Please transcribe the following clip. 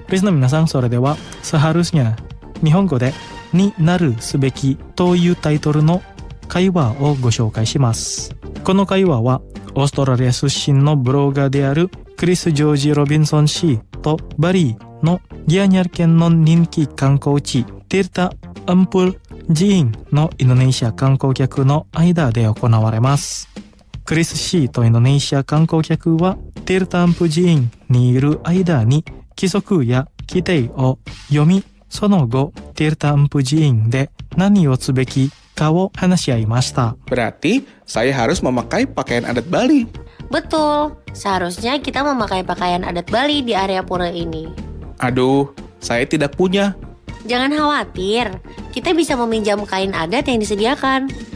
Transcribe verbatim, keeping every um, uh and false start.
リスナーの皆さん、それでは seharusnya 日本語でになるすべきというタイトルの会話をご紹介します。この会話はオーストラリア出身のブロガーであるクリス・ジョージ・ロビンソン氏とバリーのギアニャル県の人気観光地ティルタ・アンプル・ジーンのインドネシア観光客の間で行われます。クリス氏とインドネシア観光客はティルタ・アンプル・ジーンにいる間に規則や規定を読み、その後ティルタ・アンプル・ジーンで何をすべきかを話し合いました。 Berarti saya harus memakai pakaian adat Bali. Betul, seharusnya kita memakai pakaian adat Bali di area pura ini. Aduh, saya tidak punya. Jangan khawatir, kita bisa meminjam kain adat yang disediakan.